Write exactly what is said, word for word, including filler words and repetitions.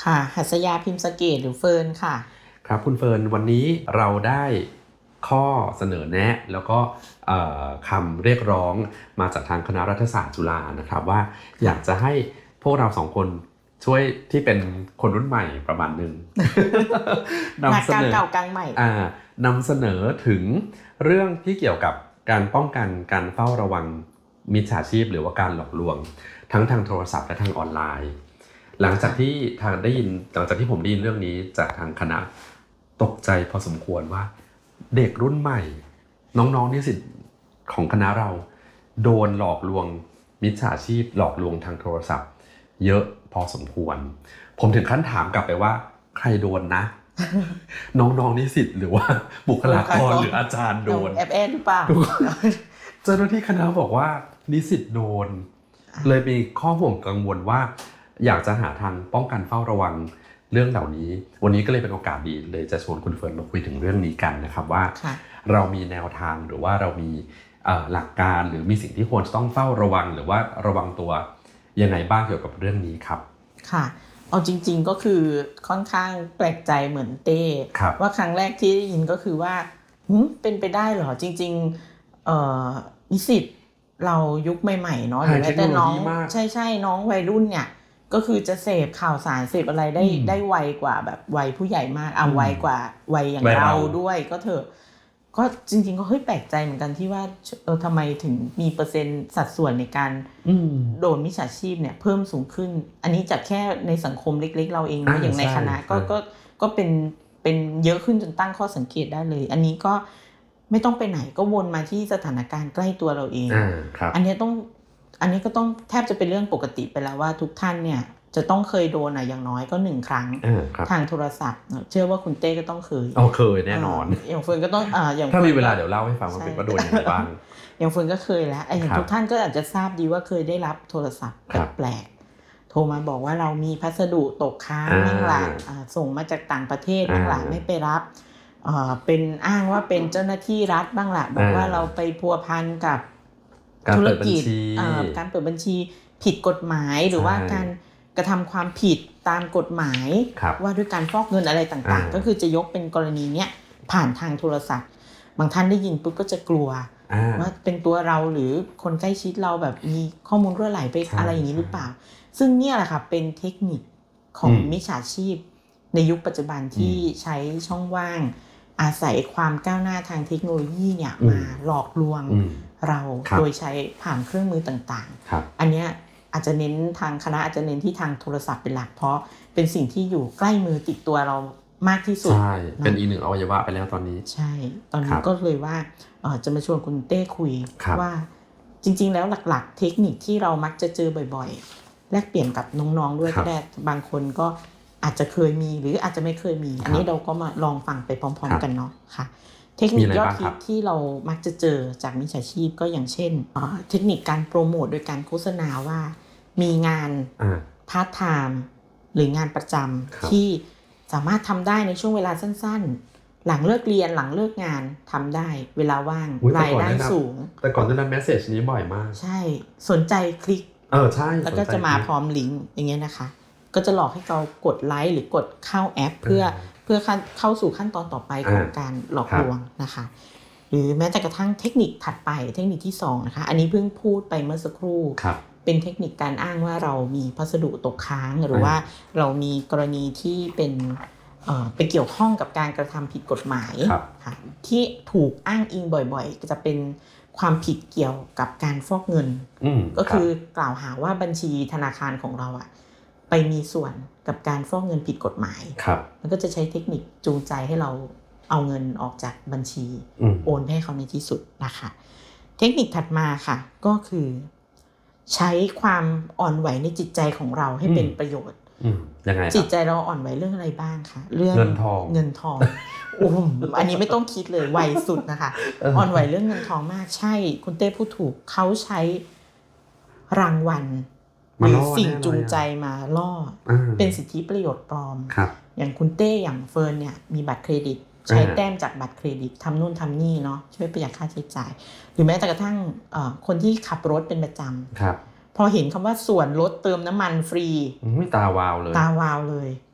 ค่ะหัสยาพิมพ์สเกตหรือเฟิร์นค่ะครับคุณเฟิร์นวันนี้เราได้ข้อเสนอแนะแล้วก็คำเรียกร้องมาจากทางคณะรัฐศาสตร์จุฬานะครับว่าอยากจะให้พวกเราสองคนช่วยที่เป็นคนรุ่นใหม่ประมาณนึงนำเสนอเก่ากลางใหม่นำเสนอถึงเรื่องที่เกี่ยวกับการป้องกันการเฝ้าระวังมิจฉาชีพหรือว่าการหลอกลวงทั้งทางโทรศัพท์และทางออนไลน์หลังจากที่ทางได้ยินหลังจากที่ผมได้ยินเรื่องนี้จากทางคณะตกใจพอสมควรว่าเด็กรุ่นใหม่น้องๆนิสิตของคณะเราโดนหลอกลวงมิจฉาชีพหลอกลวงทางโทรศัพท์เยอะพอสมควรผมถึงขั้นถามกลับไปว่าใครโดนนะ น้องๆนิสิตหรือว่าบุคลากรหรืออาจารย์โดนแอบแอบหรือเปล่าเจ้าหน้าที่คณะบอกว่านิสิตโดนเลยมีข้อห่วงกังวลว่าอยากจะหาทางป้องกันเฝ้าระวังเรื่องเหล่านี้วันนี้ก็เลยเป็นโอกาสดีเลยจะชวนคุณเฟิร์นมาคุยถึงเรื่องนี้กันนะครับว่าเรามีแนวทางหรือว่าเรามีหลักการหรือมีสิ่งที่ควรจะต้องเฝ้าระวังหรือว่าระวังตัวยังไงบ้างเกี่ยวกับเรื่องนี้ครับค่ะเอาจริงๆก็คือค่อนข้างแปลกใจเหมือนเต้ว่าครั้งแรกที่ได้ยินก็คือว่าเป็นไปได้เหรอจริงๆนิสิตเรายุคใหม่ๆเนาะหรือแม้แต่น้องใช่ๆน้องวัยรุ่นเนี่ยก็คือจะเสพข่าวสารเสพอะไรได้ได้ไวกว่าแบบวัยผู้ใหญ่มากเอาไวกว่าวัยอย่างเราด้วยก็เถอะก็จริงๆก็เฮ้ยแปลกใจเหมือนกันที่ว่าเออทำไมถึงมีเปอร์เซ็นต์สัดส่วนในการโดนมิจฉาชีพเนี่ยเพิ่มสูงขึ้นอันนี้จากแค่ในสังคมเล็กๆเราเองนะอย่างในคณะก็ก็ก็เป็นเป็นเยอะขึ้นจนตั้งข้อสังเกตได้เลยอันนี้ก็ไม่ต้องไปไหนก็วนมาที่สถานการณ์ใกล้ตัวเราเองอันนี้ต้องอันนี้ก็ต้องแทบจะเป็นเรื่องปกติไปแล้วว่าทุกท่านเนี่ยจะต้องเคยโดนอ่ะอย่างน้อยก็หนึ่งครั้งทางโทรศัพท์เชื่อว่าคุณเต้ก็ต้องเคยเอาเคยแน่นอนอย่างเฟิร์นก็ต้องอ่าอย่างถ้ามีเวลาเดี๋ยวเล่าให้ฟังว่าเป็นว่าโดนยังไงบ้างอย่างเฟิร์นก็เคยแล้วไอ้ทุกท่านก็อาจจะทราบดีว่าเคยได้รับโทรศัพท์แปลกๆโทรมาบอกว่าเรามีพัสดุตกค้างบ้างล่ะส่งมาจากต่างประเทศบ้างล่ะไม่ไปรับเป็นอ้างว่าเป็นเจ้าหน้าที่รัฐบ้างล่ะบอกว่าเราไปพัวพันกับธุรกิจการเปิดบัญชีผิดกฎหมายหรือว่าการกระทำความผิดตามกฎหมายว่าด้วยการฟอกเงินอะไรต่างๆก็คือจะยกเป็นกรณีเนี้ยผ่านทางโทรศัพท์บางท่านได้ยินปุ๊บก็จะกลัวว่าเป็นตัวเราหรือคนใกล้ชิดเราแบบมีข้อมูลรั่วไหลไปอะไรอย่างนี้หรือเปล่าซึ่งเนี่ยแหละค่ะเป็นเทคนิคของมิจฉาชีพในยุคปัจจุบันที่ใช้ช่องว่างอาศัยความก้าวหน้าทางเทคโนโลยีเนี่ยมาหลอกลวงเราโดยใช้ผ่านเครื่องมือต่างๆอันเนี้ยอาจจะเน้นทางคณะอาจจะเน้นที่ทางโทรศัพท์เป็นหลักเพราะเป็นสิ่งที่อยู่ใกล้มือติดตัวเรามากที่สุดใช่เป็นอีกหนึ่งอวัยวะไปแล้วตอนนี้ใช่ตอนนี้ก็เลยว่าจะมาชวนคุณเต้คุยว่าจริงๆแล้วหลักๆเทคนิคที่เรามักจะเจอบ่อยๆแลกเปลี่ยนกับน้องๆด้วยก็ได้บางคนก็อาจจะเคยมีหรืออาจจะไม่เคยมีอันนี้เราก็มาลองฟังไปพร้อมๆกันเนาะค่ะเทคนิคยอดฮิตที่เรามักจะเจอจากมิจฉาชีพก็อย่างเช่นเทคนิคการโปรโมทโดยการโฆษณาว่ามีงานพาร์ทไทม์หรืองานประจำที่สามารถทำได้ในช่วงเวลาสั้นๆหลังเลิกเรียนหลังเลิกงานทำได้เวลาว่างรายได้สูงแต่ก่อนจะนั้นเมสเสจนี้บ่อยมากใช่สนใจคลิกเออใช่แล้วก็จะมาพร้อมลิงก์อย่างเงี้ยนะคะก็จะหลอกให้เรากดไลค์หรือกดเข้าแอปเพื่อเพื่อเข้าสู่ขั้นตอนต่อไปของการหลอกลวงนะคะหรือแม้แต่กระทั่งเทคนิคถัดไปเทคนิคที่สองนะคะอันนี้เพิ่งพูดไปเมื่อสักครู่เป็นเทคนิคการอ้างว่าเรามีพัสดุตกค้างหรือว่าเรามีกรณีที่เป็นเอ่อไปเกี่ยวข้องกับการกระทำผิดกฎหมายค่ะที่ถูกอ้างอิงบ่อยๆจะเป็นความผิดเกี่ยวกับการฟอกเงินก็คือกล่าวหาว่าบัญชีธนาคารของเราอะไปมีส่วนกับการฟอกเงินผิดกฎหมายแล้วก็จะใช้เทคนิคจูงใจให้เราเอาเงินออกจากบัญชีโอนให้เขาในที่สุดนะคะเทคนิคถัดมาค่ะก็คือใช้ความอ่อนไหวในจิตใจของเราให้เป็นประโยชน์ยังไงจิตใจเราอ่อนไหวเรื่องอะไรบ้างคะเรื่องเงินทองเงินทองโอ้อันนี้ไม่ต้องคิดเลยไวสุดนะคะอ่อนไหวเรื่องเงินทองมากใช่คุณเต้พูดถูกเขาใช้รางวัลหรือสิ่งจูงใจมาล่อเป็นสิทธิประโยชน์ปลอมอย่างคุณเต้อย่างเฟิร์นเนี่ยมีบัตรเครดิตใช้แต้มจากบัตรเครดิตทำนู่นทำนี่เนาะช่วยประหยัดค่าใช้จ่ายหรือแม้แต่กระทั่งคนที่ขับรถเป็นประจำพอเห็นคำว่าส่วนลดเติมน้ำมันฟรีตาวาวเลยตาวาวเลย